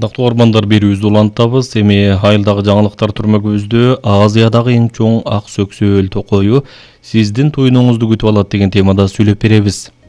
Ардактуу ормандар берүүбүздү улантабыз. Эми айылдагы жаңылыктар турма көздө Азиядагы эң чоң ак сөксөөл токою сиздин туюнуңузду күтүп алат деген темада сүйлөп беребиз.